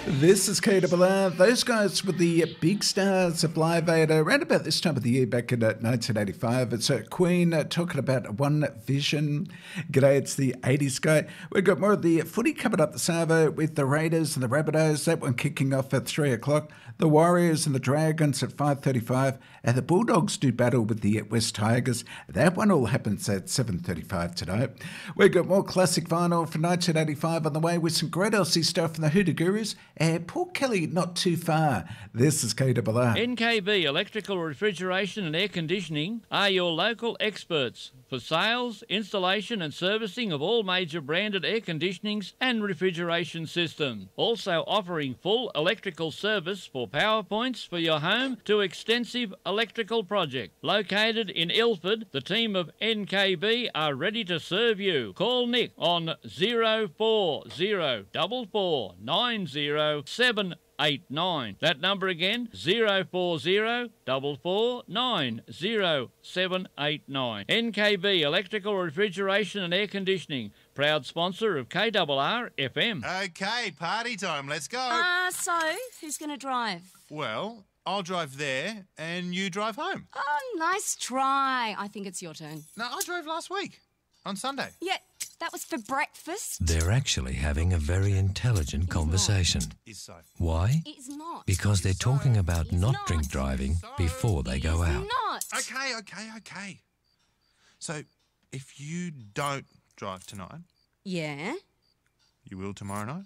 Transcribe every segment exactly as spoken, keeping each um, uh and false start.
This is K R R. Those guys with the big stars of Live Aid around about this time of the year back in uh, nineteen eighty-five. It's uh, Queen uh, talking about One Vision. G'day, it's the eighties guy. We've got more of the footy coming up this hour with the Raiders and the Rabbitohs. That one kicking off at three o'clock. The Warriors and the Dragons at five thirty-five. And the Bulldogs do battle with the West Tigers. That one all happens at seven thirty-five tonight. We've got more classic vinyl from nineteen eighty-five on the way with some great Aussie stuff from the Hoodoo Gurus. And Paul Kelly, not too far. This is K R R. N K B Electrical Refrigeration and Air Conditioning are your local experts for sales, installation and servicing of all major branded air conditionings and refrigeration systems. Also offering full electrical service for power points for your home to extensive electrical project. Located in Ilford, the team of N K B are ready to serve you. Call Nick on zero four zero four four nine zero seven eight nine. That number again, zero four zero four four nine zero seven eight nine. N K B Electrical Refrigeration and Air Conditioning, proud sponsor of K R R F M. Okay, party time. Let's go. Uh, so, who's going to drive? Well, I'll drive there and you drive home. Oh, nice try. I think it's your turn. No, I drove last week on Sunday. Yeah, that was for breakfast. They're actually having a very intelligent It's conversation. Is so. Why? It's not. Because they're talking about It's not not. drink driving before they go It's out. not. Okay, okay, okay. So, if you don't drive tonight, Yeah? you will tomorrow night?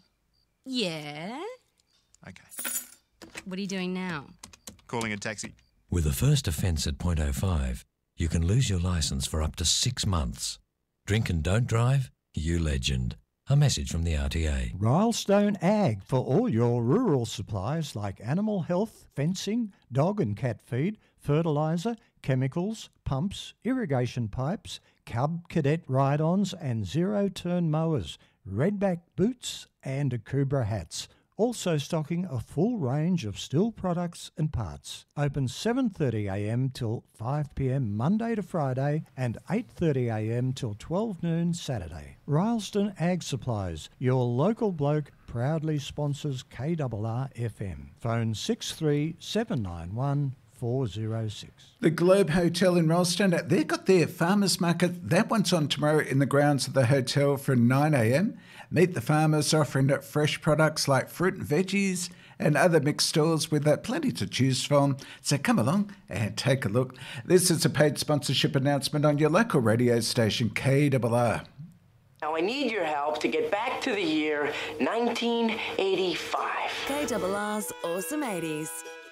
Yeah? Okay. What are you doing now? Calling a taxi. With a first offence at point oh five, you can lose your licence for up to six months. Drink and don't drive? You legend. A message from the R T A. Rylestone Ag for all your rural supplies like animal health, fencing, dog and cat feed, fertiliser, chemicals, pumps, irrigation pipes, cub cadet ride-ons and zero-turn mowers, redback boots and Akubra hats. Also stocking a full range of steel products and parts. Open seven thirty a m till five p m Monday to Friday and eight thirty a m till twelve noon Saturday. Rylestone Ag Supplies, your local bloke, proudly sponsors K R R F M. Phone six three seven nine one four zero six. The Globe Hotel in Ralston, they've got their farmers market. That one's on tomorrow in the grounds of the hotel from nine a m. Meet the farmers offering fresh products like fruit and veggies and other mixed stalls with uh, plenty to choose from. So come along and take a look. This is a paid sponsorship announcement on your local radio station, K R R. Now I need your help to get back to the year nineteen eighty-five. K R R's Awesome eighties.